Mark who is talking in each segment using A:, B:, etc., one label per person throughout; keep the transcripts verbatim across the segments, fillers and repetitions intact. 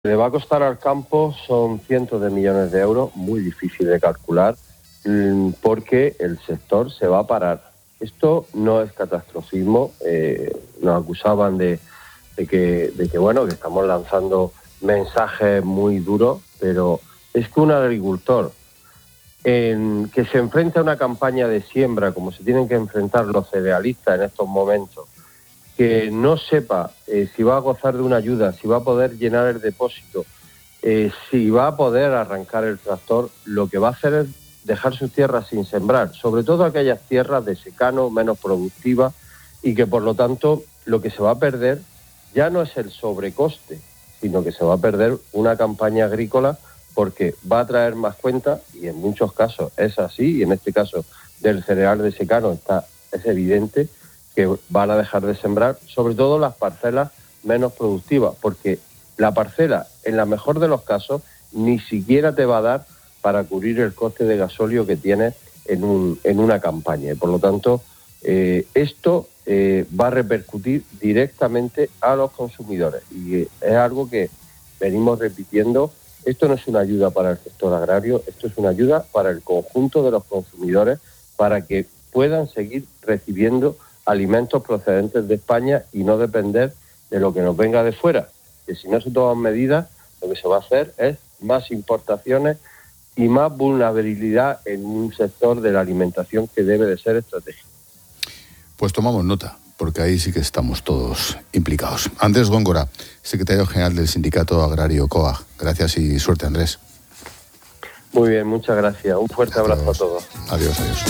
A: Le va a costar al campo son cientos de millones de euros, muy difícil de calcular, porque el sector se va a parar. Esto no es catastrofismo, eh, nos acusaban de, de, que, de que, bueno, que estamos lanzando mensajes muy duros, pero es que un agricultor en, que se enfrenta a una campaña de siembra, como se tienen que enfrentar los cerealistas en estos momentos, que no sepa eh, si va a gozar de una ayuda, si va a poder llenar el depósito, eh, si va a poder arrancar el tractor, lo que va a hacer es dejar sus tierras sin sembrar, sobre todo aquellas tierras de secano, menos productivas, y que por lo tanto lo que se va a perder ya no es el sobrecoste, sino que se va a perder una campaña agrícola porque va a traer más cuentas, y en muchos casos es así, y en este caso del cereal de secano está, es evidente que van a dejar de sembrar, sobre todo las parcelas menos productivas, porque la parcela, en la mejor de los casos, ni siquiera te va a dar para cubrir el coste de gasóleo que tienes en, un, en una campaña. Y por lo tanto, eh, esto eh, va a repercutir directamente a los consumidores. Y es algo que venimos repitiendo. Esto no es una ayuda para el sector agrario, esto es una ayuda para el conjunto de los consumidores, para que puedan seguir recibiendo alimentos procedentes de España y no depender de lo que nos venga de fuera, que si no se toman medidas, lo que se va a hacer es más importaciones y más vulnerabilidad en un sector de la alimentación que debe de ser estratégico.
B: Pues tomamos nota, porque ahí sí que estamos todos implicados. Andrés Góngora, secretario general del Sindicato Agrario C O A G. Gracias y suerte, Andrés.
A: Muy bien, muchas gracias. Un fuerte
B: Adiós.
A: abrazo a todos.
B: Adiós, adiós.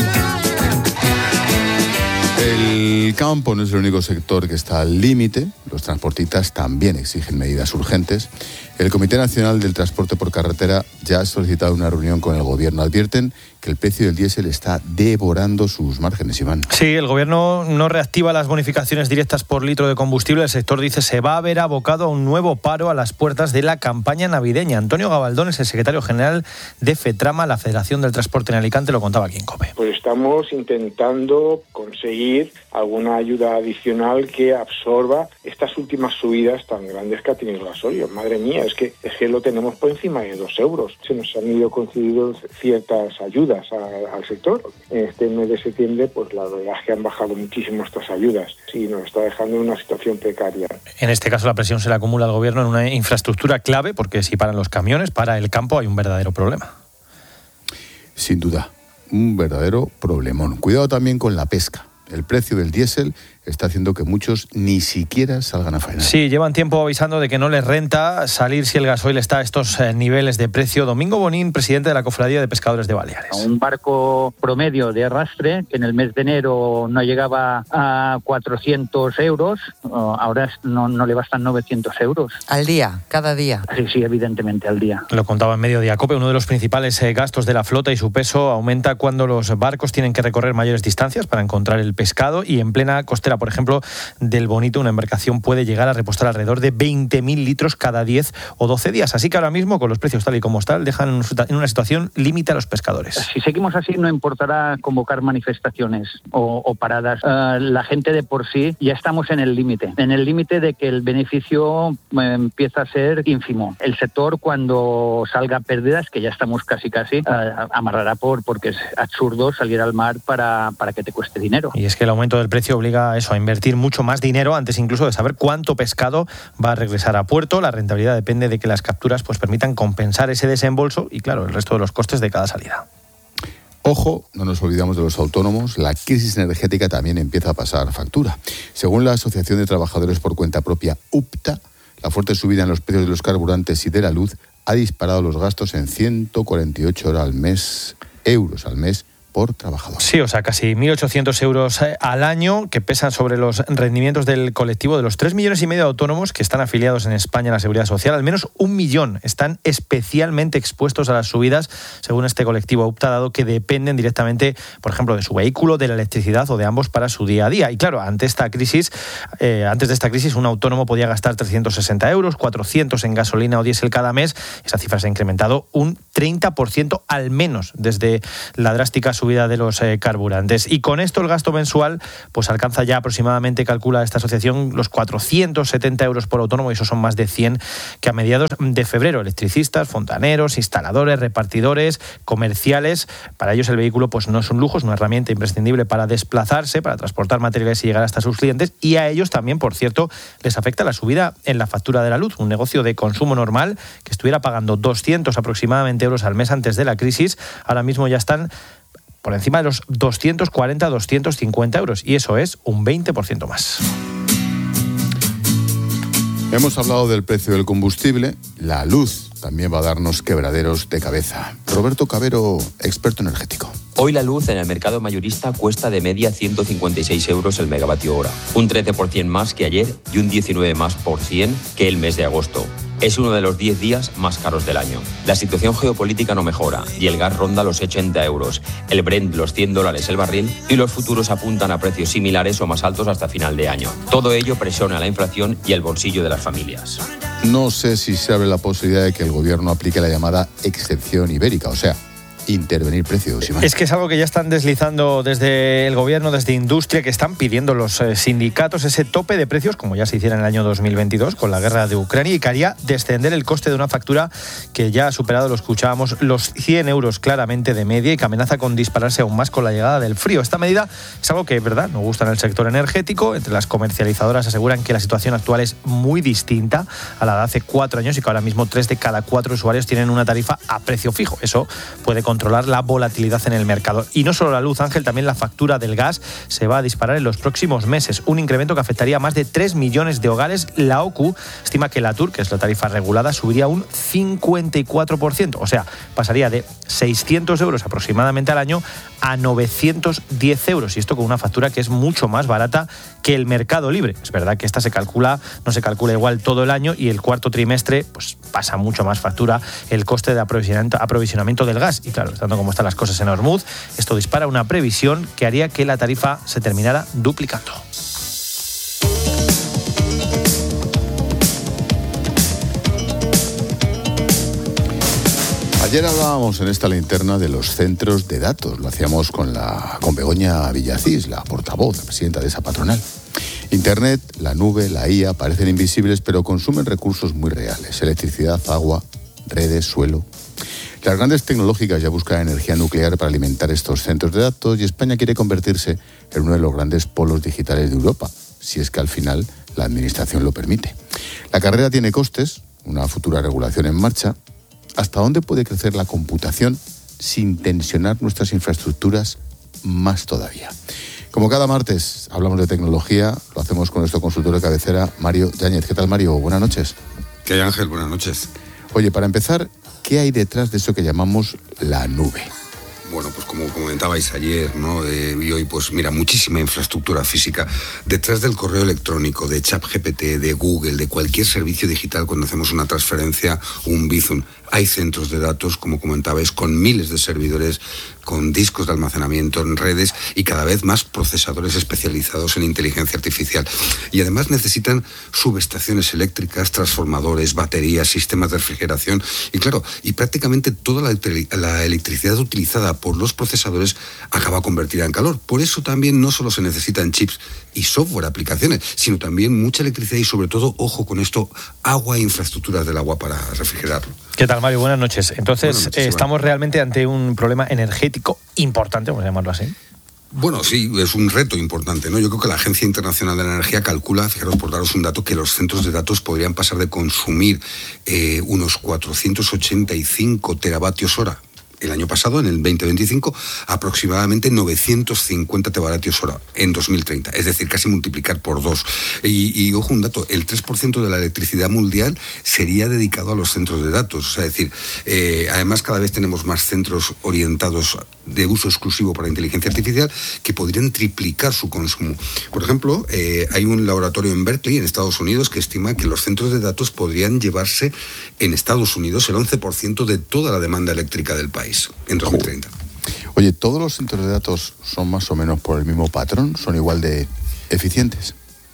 B: El campo no es el único sector que está al límite. Los transportistas también exigen medidas urgentes. El Comité Nacional del Transporte por Carretera ya ha solicitado una reunión con el Gobierno. Advierten que el precio del diésel está devorando sus márgenes, Iván.
C: Sí, el Gobierno no reactiva las bonificaciones directas por litro de combustible. El sector dice se va a ver abocado a un nuevo paro a las puertas de la campaña navideña. Antonio Gabaldón es el secretario general de FETRAMA, la Federación del Transporte en Alicante, lo contaba aquí en COPE.
D: Pues estamos intentando conseguir alguna ayuda adicional que absorba estas últimas subidas tan grandes que ha tenido el gasolio. Madre mía, es que, es que lo tenemos por encima de dos euros. Se nos han ido concediendo ciertas ayudas a, al sector. En este mes de septiembre, pues la verdad es que han bajado muchísimo estas ayudas. Sí, nos está dejando en una situación precaria.
C: En este caso la presión se le acumula al Gobierno en una infraestructura clave, porque si paran los camiones, para el campo hay un verdadero problema.
B: Sin duda, un verdadero problemón. Cuidado también con la pesca. El precio del diésel está haciendo que muchos ni siquiera salgan a faenar.
C: Sí, llevan tiempo avisando de que no les renta salir si el gasoil está a estos eh, niveles de precio. Domingo Bonín, presidente de la Cofradía de Pescadores de Baleares.
E: Un barco promedio de arrastre, que en el mes de enero no llegaba a cuatrocientos euros, ahora no, no le bastan novecientos euros.
F: ¿Al día? ¿Cada día?
E: Sí, sí, evidentemente al día.
C: Lo contaba en Mediodía COPE, uno de los principales eh, gastos de la flota y su peso aumenta cuando los barcos tienen que recorrer mayores distancias para encontrar el pescado, y en plena costera, por ejemplo, del Bonito, una embarcación puede llegar a repostar alrededor de veinte mil litros cada diez o doce días. Así que ahora mismo, con los precios tal y como están, dejan en una situación límite a los pescadores.
E: Si seguimos así, no importará convocar manifestaciones o, o paradas. Uh, la gente de por sí ya estamos en el límite, en el límite de que el beneficio eh, empieza a ser ínfimo. El sector, cuando salga a pérdidas, que ya estamos casi casi, uh, amarrará por porque es absurdo salir al mar para, para que te cueste dinero.
C: Y es que el aumento del precio obliga a eso, a invertir mucho más dinero antes incluso de saber cuánto pescado va a regresar a puerto. La rentabilidad depende de que las capturas pues permitan compensar ese desembolso y, claro, el resto de los costes de cada salida.
B: Ojo, no nos olvidamos de los autónomos, la crisis energética también empieza a pasar factura. Según la Asociación de Trabajadores por Cuenta Propia, UPTA, la fuerte subida en los precios de los carburantes y de la luz ha disparado los gastos en ciento cuarenta y ocho euros al mes, euros al mes, por trabajador.
C: Sí, o sea, casi mil ochocientos euros al año, que pesan sobre los rendimientos del colectivo. De los tres millones y medio de autónomos que están afiliados en España a la Seguridad Social, al menos un millón están especialmente expuestos a las subidas, según este colectivo UPTA, dado que dependen directamente, por ejemplo, de su vehículo, de la electricidad o de ambos para su día a día. Y claro, ante esta crisis, eh, antes de esta crisis, un autónomo podía gastar trescientos sesenta euros, cuatrocientos en gasolina o diésel cada mes. Esa cifra se ha incrementado un treinta por ciento al menos desde la drástica subida subida de los eh, carburantes. Y con esto el gasto mensual pues alcanza ya aproximadamente, calcula esta asociación, los cuatrocientos setenta euros por autónomo, y eso son más de cien que a mediados de febrero. Electricistas, fontaneros, instaladores, repartidores, comerciales, para ellos el vehículo pues no es un lujo, es una herramienta imprescindible para desplazarse, para transportar materiales y llegar hasta sus clientes, y a ellos también, por cierto, les afecta la subida en la factura de la luz. Un negocio de consumo normal que estuviera pagando doscientos aproximadamente euros al mes antes de la crisis, ahora mismo ya están por encima de los doscientos cuarenta a doscientos cincuenta euros, y eso es un veinte por ciento más.
B: Hemos hablado del precio del combustible, la luz también va a darnos quebraderos de cabeza. Roberto Cabero, experto energético.
F: Hoy la luz en el mercado mayorista cuesta de media ciento cincuenta y seis euros el megavatio hora, un trece por ciento más que ayer y un diecinueve más por cien que el mes de agosto. Es uno de los diez días más caros del año. La situación geopolítica no mejora y el gas ronda los ochenta euros, el Brent los cien dólares el barril, y los futuros apuntan a precios similares o más altos hasta final de año. Todo ello presiona la inflación y el bolsillo de las familias.
B: No sé si se abre la posibilidad de que el gobierno aplique la llamada excepción ibérica, o sea, intervenir precios. Iván.
C: Es que es algo que ya están deslizando desde el gobierno, desde industria, que están pidiendo los eh, sindicatos ese tope de precios, como ya se hiciera en el año dos mil veintidós con la guerra de Ucrania, y que haría descender el coste de una factura que ya ha superado, lo escuchábamos, los cien euros claramente de media, y que amenaza con dispararse aún más con la llegada del frío. Esta medida es algo que, verdad, no gusta en el sector energético. Entre las comercializadoras aseguran que la situación actual es muy distinta a la de hace cuatro años y que ahora mismo tres de cada cuatro usuarios tienen una tarifa a precio fijo. Eso puede controlar la volatilidad en el mercado. Y no solo la luz, Ángel, también la factura del gas se va a disparar en los próximos meses, un incremento que afectaría a más de tres millones de hogares. La O C U estima que la T U R, que es la tarifa regulada, subiría un cincuenta y cuatro por ciento, o sea, pasaría de seiscientos euros aproximadamente al año a novecientos diez euros, y esto con una factura que es mucho más barata que el mercado libre. Es verdad que esta se calcula, no se calcula igual todo el año, y el cuarto trimestre pues pasa mucho más factura el coste de aprovisionamiento, aprovisionamiento del gas, y claro, estando como están las cosas en Hormuz, esto dispara una previsión que haría que la tarifa se terminara duplicando.
B: Ayer hablábamos en esta linterna de los centros de datos. Lo hacíamos con, la, con Begoña Villacís, la portavoz, la presidenta de esa patronal. Internet, la nube, la I A parecen invisibles, pero consumen recursos muy reales. Electricidad, agua, redes, suelo. Las grandes tecnológicas ya buscan energía nuclear para alimentar estos centros de datos, y España quiere convertirse en uno de los grandes polos digitales de Europa, si es que al final la administración lo permite. La carrera tiene costes, una futura regulación en marcha. ¿Hasta dónde puede crecer la computación sin tensionar nuestras infraestructuras más todavía? Como cada martes hablamos de tecnología, lo hacemos con nuestro consultor de cabecera, Mario Yáñez. ¿Qué tal, Mario? Buenas noches.
G: ¿Qué hay, Ángel? Buenas noches.
B: Oye, para empezar, ¿qué hay detrás de eso que llamamos la nube?
G: Bueno, pues como comentabais ayer, ¿no? Eh, y hoy, pues mira, muchísima infraestructura física. Detrás del correo electrónico, de ChatGPT, de Google, de cualquier servicio digital, cuando hacemos una transferencia, un Bizum, hay centros de datos, como comentabais, con miles de servidores, con discos de almacenamiento en redes y cada vez más procesadores especializados en inteligencia artificial. Y además necesitan subestaciones eléctricas, transformadores, baterías, sistemas de refrigeración y claro, y prácticamente toda la, la electricidad utilizada por los procesadores acaba convertida en calor. Por eso también no solo se necesitan chips y software, aplicaciones, sino también mucha electricidad y sobre todo, ojo con esto, agua e infraestructuras del agua para refrigerarlo.
C: ¿Qué tal, Mario? Buenas noches. Entonces,
G: Buenas noches,
C: eh, estamos realmente ante un problema energético importante, vamos a llamarlo así.
G: Bueno, sí, es un reto importante, ¿no? Yo creo que la Agencia Internacional de la Energía calcula, fijaros por daros un dato, que los centros de datos podrían pasar de consumir eh, unos cuatrocientos ochenta y cinco teravatios hora el año pasado, en el veinte veinticinco, aproximadamente novecientos cincuenta teravatios hora en dos mil treinta, es decir, casi multiplicar por dos. Y, y ojo, un dato, el tres por ciento de la electricidad mundial sería dedicado a los centros de datos. O sea, es decir, eh, además cada vez tenemos más centros orientados de uso exclusivo para inteligencia artificial que podrían triplicar su consumo. Por ejemplo, eh, hay un laboratorio en Berkeley, en Estados Unidos, que estima que los centros de datos podrían llevarse en Estados Unidos el once por ciento de toda la demanda eléctrica del país en dos mil treinta.
B: Oye, ¿todos los centros de datos son más o menos por el mismo patrón? ¿Son igual de eficientes?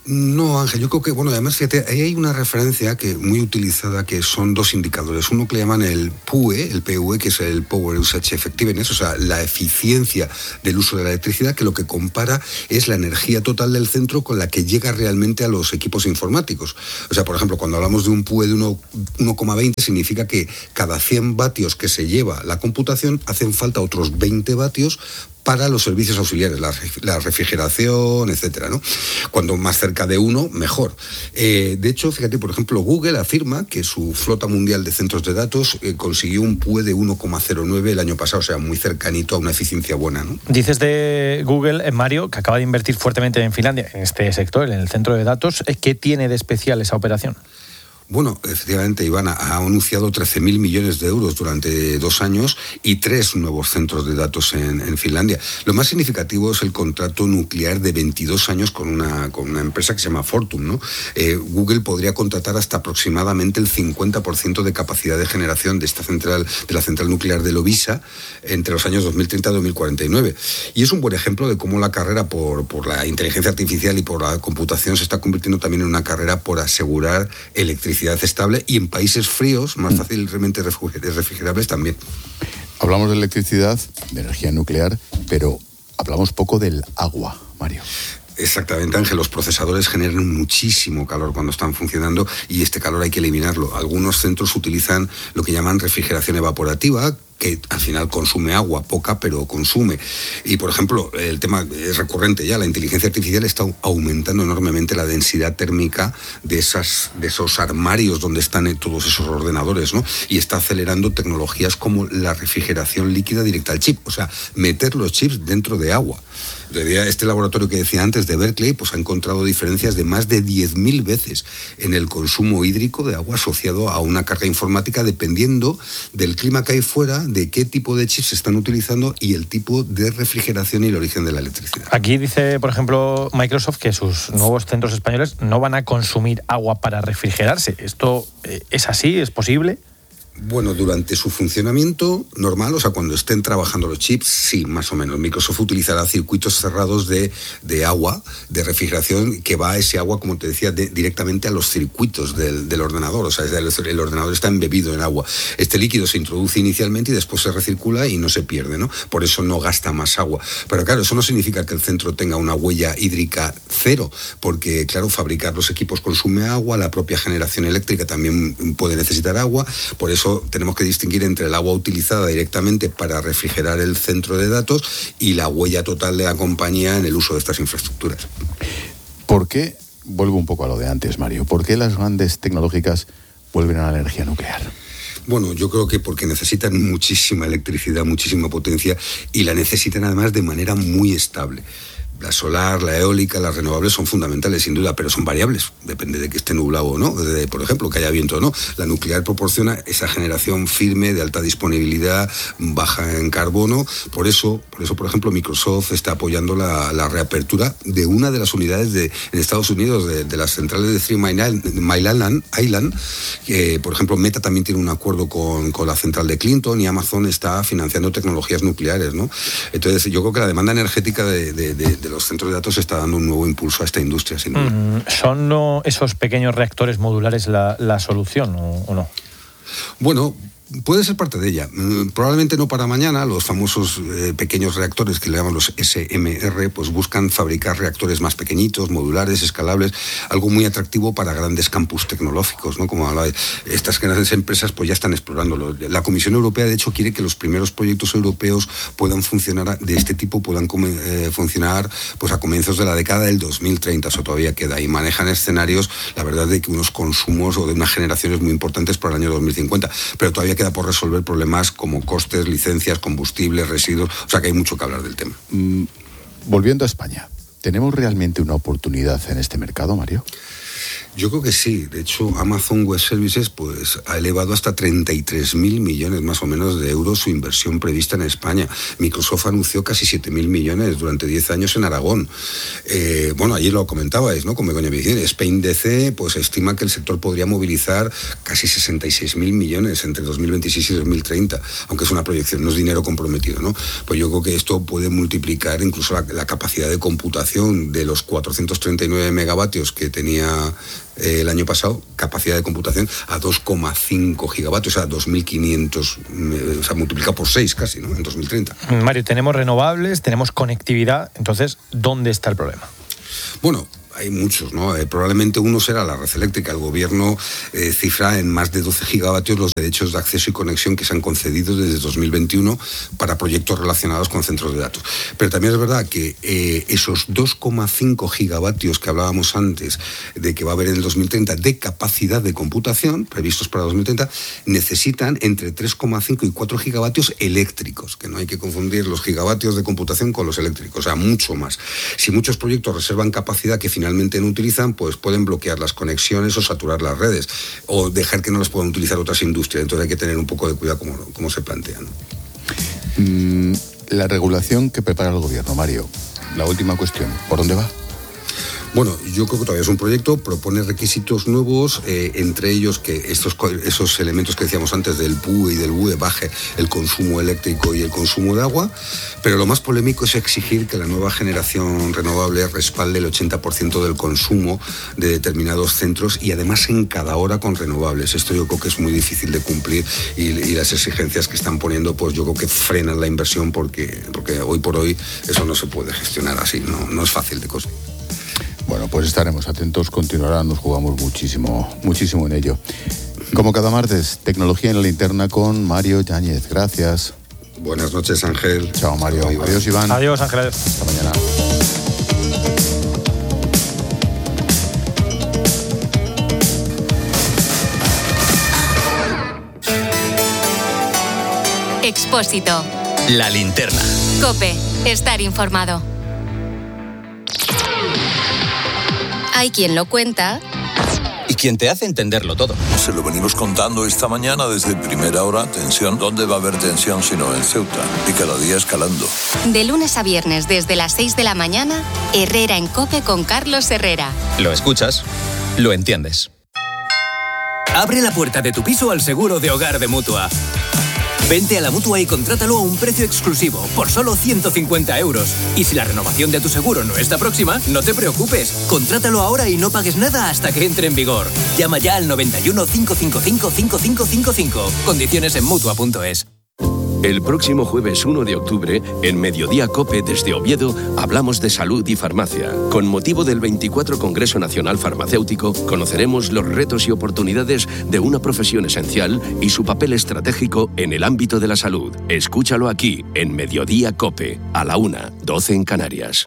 G: No, Ángel, yo creo que, bueno, además, fíjate, ahí hay una referencia que muy utilizada, que son dos indicadores. Uno que le llaman el P U E, el P U E, que es el Power Usage Effectiveness, o sea, la eficiencia del uso de la electricidad, que lo que compara es la energía total del centro con la que llega realmente a los equipos informáticos. O sea, por ejemplo, cuando hablamos de un P U E de uno coma veinte, significa que cada cien vatios que se lleva la computación, hacen falta otros veinte vatios para los servicios auxiliares, la, la refrigeración, etcétera, ¿no? Cuando más cerca de uno, mejor. Eh, de hecho, fíjate, por ejemplo, Google afirma que su flota mundial de centros de datos eh, consiguió un P U E de uno coma cero nueve el año pasado, o sea, muy cercanito a una eficiencia buena, ¿no?
C: Dices de Google, Mario, que acaba de invertir fuertemente en Finlandia, en este sector, en el centro de datos. ¿Qué tiene de especial esa operación?
G: Bueno, efectivamente, Iván ha anunciado trece mil millones de euros durante dos años y tres nuevos centros de datos en, en Finlandia. Lo más significativo es el contrato nuclear de veintidós años con una, con una empresa que se llama Fortum, ¿no? Eh, Google podría contratar hasta aproximadamente el cincuenta por ciento de capacidad de generación de esta central, de la central nuclear de Loviisa, entre los años dos mil treinta y dos mil cuarenta y nueve. Y es un buen ejemplo de cómo la carrera por, por la inteligencia artificial y por la computación se está convirtiendo también en una carrera por asegurar electricidad estable, y en países fríos, más fácilmente refrigerables también.
B: Hablamos de electricidad, de energía nuclear, pero hablamos poco del agua, Mario.
G: Exactamente, Ángel. Los procesadores generan muchísimo calor cuando están funcionando y este calor hay que eliminarlo. Algunos centros utilizan lo que llaman refrigeración evaporativa, que al final consume agua, poca, pero consume. Y, por ejemplo, el tema es recurrente ya, la inteligencia artificial está aumentando enormemente la densidad térmica de, esas, de esos armarios donde están todos esos ordenadores, ¿no? Y está acelerando tecnologías como la refrigeración líquida directa al chip, o sea, meter los chips dentro de agua. Este laboratorio que decía antes de Berkeley pues ha encontrado diferencias de más de diez mil veces en el consumo hídrico de agua asociado a una carga informática, dependiendo del clima que hay fuera, de qué tipo de chips se están utilizando y el tipo de refrigeración y el origen de la electricidad.
C: Aquí dice, por ejemplo, Microsoft que sus nuevos centros españoles no van a consumir agua para refrigerarse. ¿Esto es así? ¿Es posible?
G: Bueno, durante su funcionamiento normal, o sea, cuando estén trabajando los chips, sí, más o menos. Microsoft utilizará circuitos cerrados de, de agua, de refrigeración, que va a ese agua, como te decía, de, directamente a los circuitos del, del ordenador. O sea, el, el ordenador está embebido en agua. Este líquido se introduce inicialmente y después se recircula y no se pierde, ¿no? Por eso no gasta más agua. Pero claro, eso no significa que el centro tenga una huella hídrica cero, porque, claro, fabricar los equipos consume agua, la propia generación eléctrica también puede necesitar agua. Por eso tenemos que distinguir entre el agua utilizada directamente para refrigerar el centro de datos y la huella total de la compañía en el uso de estas infraestructuras.
B: ¿Por qué, vuelvo un poco a lo de antes, Mario, por qué las grandes tecnológicas vuelven a la energía nuclear?
G: Bueno, yo creo que porque necesitan muchísima electricidad, muchísima potencia, y la necesitan además de manera muy estable. La solar, la eólica, las renovables son fundamentales, sin duda, pero son variables. Depende de que esté nublado o no, de, por ejemplo, que haya viento o no. La nuclear proporciona esa generación firme, de alta disponibilidad, baja en carbono. Por eso, por eso, por ejemplo, Microsoft está apoyando la, la reapertura de una de las unidades de, en Estados Unidos, de, de las centrales de Three Mile Island, Island, que, por ejemplo, Meta también tiene un acuerdo con, con la central de Clinton, y Amazon está financiando tecnologías nucleares, ¿no? Entonces, yo creo que la demanda energética de, de, de, de los centros de datos está dando un nuevo impulso a esta industria, sin duda.
C: Mm, ¿Son no, esos pequeños reactores modulares la, la solución o, o no?
G: Bueno, puede ser parte de ella. Probablemente no para mañana. Los famosos eh, pequeños reactores, que le llaman los S M R, pues buscan fabricar reactores más pequeñitos, modulares, escalables, algo muy atractivo para grandes campus tecnológicos, ¿no? Como hablaba, estas grandes empresas pues ya están explorándolo. La Comisión Europea, de hecho, quiere que los primeros proyectos europeos puedan funcionar de este tipo, puedan eh, funcionar pues a comienzos de la década del dos mil treinta. Eso todavía queda. Y manejan escenarios, la verdad, de que unos consumos o de unas generaciones muy importantes para el año dos mil cincuenta. Pero todavía queda por resolver problemas como costes, licencias, combustibles, residuos. O sea que hay mucho que hablar del tema.
B: Mm, volviendo a España, ¿tenemos realmente una oportunidad en este mercado, Mario?
G: Yo creo que sí. De hecho, Amazon Web Services pues, ha elevado hasta treinta y tres mil millones más o menos de euros su inversión prevista en España. Microsoft anunció casi siete mil millones durante diez años en Aragón. Eh, bueno, ayer lo comentabais, ¿no? Con Begoña Vicente. Spain D C pues, estima que el sector podría movilizar casi sesenta y seis mil millones entre dos mil veintiséis y dos mil treinta, aunque es una proyección, no es dinero comprometido, ¿no? Pues yo creo que esto puede multiplicar incluso la, la capacidad de computación de los cuatrocientos treinta y nueve megavatios que tenía eh, el año pasado, capacidad de computación a dos coma cinco gigavatios, o sea, dos mil quinientos, eh, o sea, multiplicado por seis casi, ¿no? En dos mil treinta.
C: Mario, tenemos renovables, tenemos conectividad, entonces, ¿dónde está el problema?
G: Bueno, hay muchos, ¿no? Eh, probablemente uno será la red eléctrica. El gobierno eh, cifra en más de doce gigavatios los derechos de acceso y conexión que se han concedido desde dos mil veintiuno para proyectos relacionados con centros de datos. Pero también es verdad que eh, esos dos coma cinco gigavatios que hablábamos antes de que va a haber en el dos mil treinta de capacidad de computación, previstos para dos mil treinta, necesitan entre tres coma cinco y cuatro gigavatios eléctricos, que no hay que confundir los gigavatios de computación con los eléctricos, o sea, mucho más. Si muchos proyectos reservan capacidad que finalmente finalmente no utilizan, pues pueden bloquear las conexiones o saturar las redes o dejar que no las puedan utilizar otras industrias. Entonces hay que tener un poco de cuidado como, como se plantean.
B: Mm, la regulación que prepara el gobierno, Mario, la última cuestión, ¿por dónde va?
G: Bueno, yo creo que todavía es un proyecto, propone requisitos nuevos, eh, entre ellos que estos esos elementos que decíamos antes del P U E y del U E baje el consumo eléctrico y el consumo de agua, pero lo más polémico es exigir que la nueva generación renovable respalde el ochenta por ciento del consumo de determinados centros y además en cada hora con renovables. Esto yo creo que es muy difícil de cumplir y, y las exigencias que están poniendo, pues yo creo que frenan la inversión porque, porque hoy por hoy eso no se puede gestionar así, no, no es fácil de conseguir.
B: Bueno, pues estaremos atentos, continuará, nos jugamos muchísimo, muchísimo en ello. Como cada martes, tecnología en la linterna con Mario Yáñez. Gracias.
G: Buenas noches, Ángel.
B: Chao, Mario. Adiós, Iván. Adiós, Iván.
C: Adiós, Ángel. Adiós.
B: Hasta mañana.
H: Expósito.
I: La linterna.
H: COPE. Estar informado. Hay quien lo cuenta.
I: Y quien te hace entenderlo todo.
J: Se lo venimos contando esta mañana desde primera hora. Tensión. ¿Dónde va a haber tensión sino en Ceuta? Y cada día escalando.
H: De lunes a viernes desde las seis de la mañana, Herrera en COPE con Carlos Herrera.
I: Lo escuchas, lo entiendes.
K: Abre la puerta de tu piso al seguro de hogar de Mutua. Vente a la Mutua y contrátalo a un precio exclusivo, por solo ciento cincuenta euros. Y si la renovación de tu seguro no está próxima, no te preocupes. Contrátalo ahora y no pagues nada hasta que entre en vigor. Llama ya al noventa y uno, cinco cinco cinco, cinco cinco cinco cinco. Condiciones en Mutua punto es.
L: El próximo jueves uno de octubre, en Mediodía COPE desde Oviedo, hablamos de salud y farmacia. Con motivo del veinticuatro Congreso Nacional Farmacéutico, conoceremos los retos y oportunidades de una profesión esencial y su papel estratégico en el ámbito de la salud. Escúchalo aquí, en Mediodía COPE, a la una, doce en Canarias.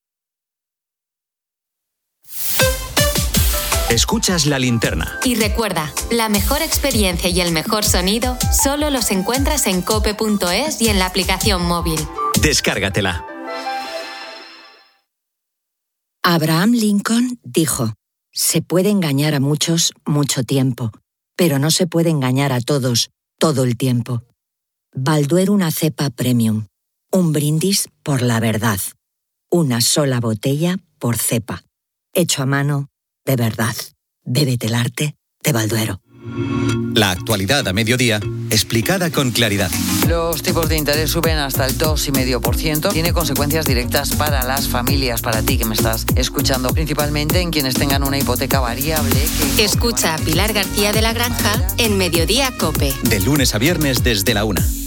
I: Escuchas La Linterna.
H: Y recuerda, la mejor experiencia y el mejor sonido solo los encuentras en cope punto es y en la aplicación móvil.
I: Descárgatela.
M: Abraham Lincoln dijo: se puede engañar a muchos mucho tiempo, pero no se puede engañar a todos todo el tiempo. Balduero una cepa premium. Un brindis por la verdad. Una sola botella por cepa. Hecho a mano, de verdad. Bébete el arte de Balduero.
I: La actualidad a mediodía, explicada con claridad.
N: Los tipos de interés suben hasta el dos coma cinco por ciento. Tiene consecuencias directas para las familias, para ti que me estás escuchando, principalmente en quienes tengan una hipoteca variable. Que...
H: Escucha a Pilar García de la Granja en Mediodía COPE.
I: De lunes a viernes desde la una.